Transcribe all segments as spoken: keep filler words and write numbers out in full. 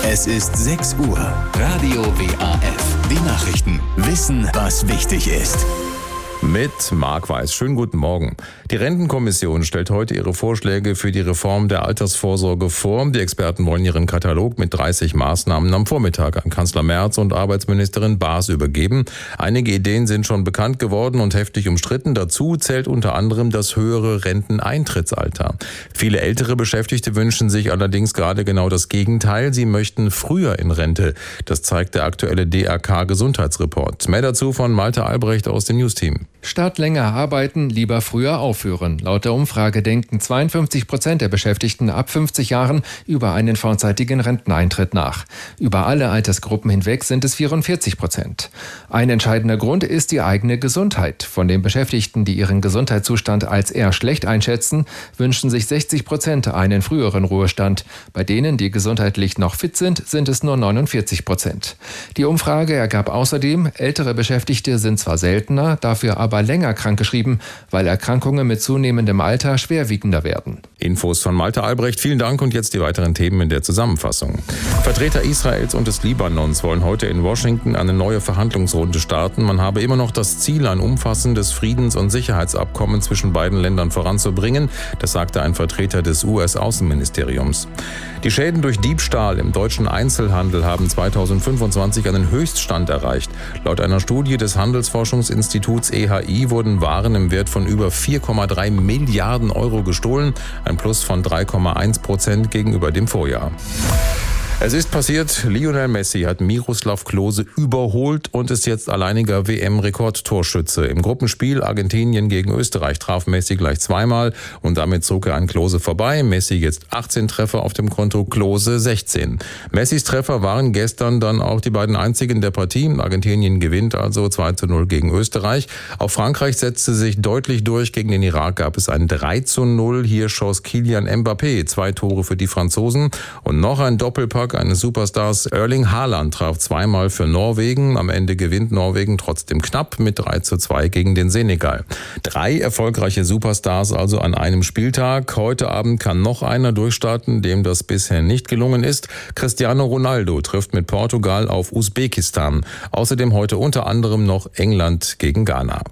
Es ist sechs Uhr. Radio W A F. Die Nachrichten. Wissen, was wichtig ist. Mit Marc Weiß. Schönen guten Morgen. Die Rentenkommission stellt heute ihre Vorschläge für die Reform der Altersvorsorge vor. Die Experten wollen ihren Katalog mit dreißig Maßnahmen am Vormittag an Kanzler Merz und Arbeitsministerin Baas übergeben. Einige Ideen sind schon bekannt geworden und heftig umstritten. Dazu zählt unter anderem das höhere Renteneintrittsalter. Viele ältere Beschäftigte wünschen sich allerdings gerade genau das Gegenteil. Sie möchten früher in Rente. Das zeigt der aktuelle D R K-Gesundheitsreport. Mehr dazu von Malte Albrecht aus dem Newsteam. Statt länger arbeiten, lieber früher aufhören. Laut der Umfrage denken zweiundfünfzig Prozent der Beschäftigten ab fünfzig Jahren über einen vorzeitigen Renteneintritt nach. Über alle Altersgruppen hinweg sind es vierundvierzig Prozent. Ein entscheidender Grund ist die eigene Gesundheit. Von den Beschäftigten, die ihren Gesundheitszustand als eher schlecht einschätzen, wünschen sich sechzig Prozent einen früheren Ruhestand. Bei denen, die gesundheitlich noch fit sind, sind es nur neunundvierzig Prozent. Die Umfrage ergab außerdem, ältere Beschäftigte sind zwar seltener, dafür aber aber länger krankgeschrieben, weil Erkrankungen mit zunehmendem Alter schwerwiegender werden. Infos von Malte Albrecht. Vielen Dank und jetzt die weiteren Themen in der Zusammenfassung. Vertreter Israels und des Libanons wollen heute in Washington eine neue Verhandlungsrunde starten. Man habe immer noch das Ziel, ein umfassendes Friedens- und Sicherheitsabkommen zwischen beiden Ländern voranzubringen. Das sagte ein Vertreter des U S-Außenministeriums. Die Schäden durch Diebstahl im deutschen Einzelhandel haben zweitausendfünfundzwanzig einen Höchststand erreicht. Laut einer Studie des Handelsforschungsinstituts E H I wurden Waren im Wert von über vier Komma drei Milliarden Euro gestohlen, ein Plus von drei Komma eins Prozent gegenüber dem Vorjahr. Es ist passiert, Lionel Messi hat Miroslav Klose überholt und ist jetzt alleiniger W M-Rekordtorschütze. Im Gruppenspiel Argentinien gegen Österreich traf Messi gleich zweimal und damit zog er an Klose vorbei. Messi jetzt achtzehn Treffer auf dem Konto, Klose sechzehn. Messis Treffer waren gestern dann auch die beiden einzigen der Partie. Argentinien gewinnt also zwei zu null gegen Österreich. Auch Frankreich setzte sich deutlich durch. Gegen den Irak gab es ein drei zu null. Hier schoss Kylian Mbappé zwei Tore für die Franzosen und noch ein Doppelpack eines Superstars. Erling Haaland traf zweimal für Norwegen. Am Ende gewinnt Norwegen trotzdem knapp mit drei zu zwei gegen den Senegal. Drei erfolgreiche Superstars also an einem Spieltag. Heute Abend kann noch einer durchstarten, dem das bisher nicht gelungen ist. Cristiano Ronaldo trifft mit Portugal auf Usbekistan. Außerdem heute unter anderem noch England gegen Ghana.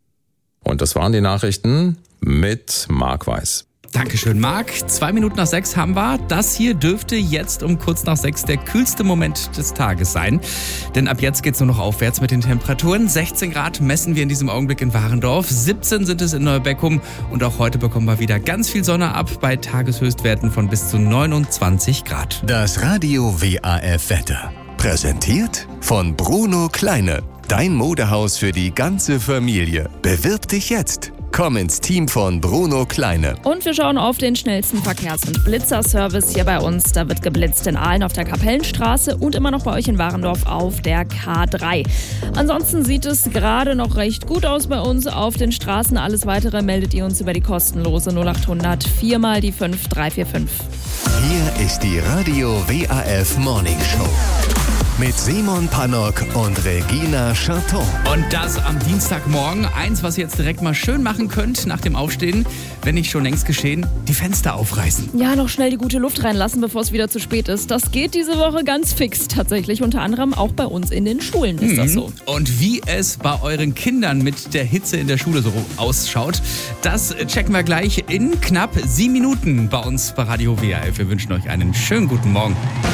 Und das waren die Nachrichten mit Marc Weiß. Dankeschön, Marc. Zwei Minuten nach sechs haben wir. Das hier dürfte jetzt um kurz nach sechs der kühlste Moment des Tages sein. Denn ab jetzt geht's nur noch aufwärts mit den Temperaturen. sechzehn Grad messen wir in diesem Augenblick in Warendorf. siebzehn sind es in Neubeckum. Und auch heute bekommen wir wieder ganz viel Sonne ab bei Tageshöchstwerten von bis zu neunundzwanzig Grad. Das Radio W A F Wetter. Präsentiert von Bruno Kleine. Dein Modehaus für die ganze Familie. Bewirb dich jetzt. Komm ins Team von Bruno Kleine. Und wir schauen auf den schnellsten Verkehrs- und Blitzerservice hier bei uns. Da wird geblitzt in Aalen auf der Kapellenstraße und immer noch bei euch in Warendorf auf der K drei. Ansonsten sieht es gerade noch recht gut aus bei uns auf den Straßen. Alles Weitere meldet ihr uns über die kostenlose null acht hundert vier mal die fünf drei vier fünf. Hier ist die Radio W A F Morning Show. Mit Simon Pannock und Regina Charton. Und das am Dienstagmorgen. Eins, was ihr jetzt direkt mal schön machen könnt nach dem Aufstehen, wenn nicht schon längst geschehen, die Fenster aufreißen. Ja, noch schnell die gute Luft reinlassen, bevor es wieder zu spät ist. Das geht diese Woche ganz fix tatsächlich. Unter anderem auch bei uns in den Schulen ist mhm. das so. Und wie es bei euren Kindern mit der Hitze in der Schule so ausschaut, das checken wir gleich in knapp sieben Minuten bei uns bei Radio W A F. Wir wünschen euch einen schönen guten Morgen.